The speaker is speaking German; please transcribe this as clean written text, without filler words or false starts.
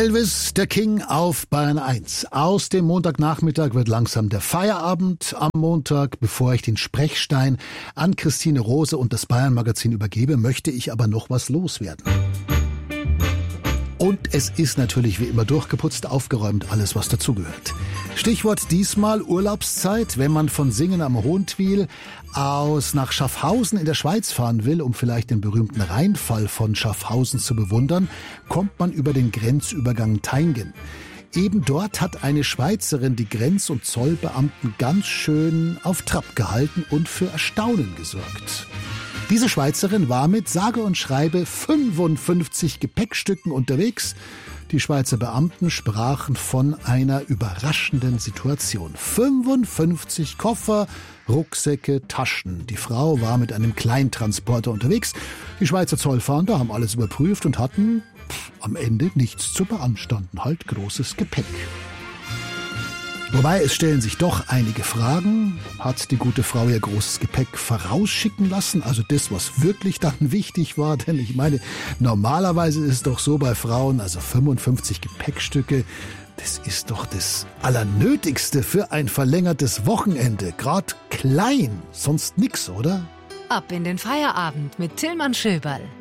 Elvis, der King auf Bayern 1. Aus dem Montagnachmittag wird langsam der Feierabend am Montag. Bevor ich den Sprechstein an Christine Rose und das Bayern-Magazin übergebe, möchte ich aber noch was loswerden. Und es ist natürlich wie immer durchgeputzt, aufgeräumt, alles was dazugehört. Stichwort diesmal Urlaubszeit, wenn man von Singen am Hohentwiel aus nach Schaffhausen in der Schweiz fahren will, um vielleicht den berühmten Rheinfall von Schaffhausen zu bewundern, kommt man über den Grenzübergang Teingen. Eben dort hat eine Schweizerin die Grenz- und Zollbeamten ganz schön auf Trab gehalten und für Erstaunen gesorgt. Diese Schweizerin war mit sage und schreibe 55 Gepäckstücken unterwegs. Die Schweizer Beamten sprachen von einer überraschenden Situation. 55 Koffer, Rucksäcke, Taschen. Die Frau war mit einem Kleintransporter unterwegs. Die Schweizer Zollfahnder haben alles überprüft und hatten am Ende nichts zu beanstanden. Halt großes Gepäck. Wobei, es stellen sich doch einige Fragen. Hat die gute Frau ihr großes Gepäck vorausschicken lassen? Also das, was wirklich dann wichtig war. Denn ich meine, normalerweise ist es doch so bei Frauen, also 55 Gepäckstücke, das ist doch das Allernötigste für ein verlängertes Wochenende. Gerade klein, sonst nix, oder? Ab in den Feierabend mit Tillmann Schöberl.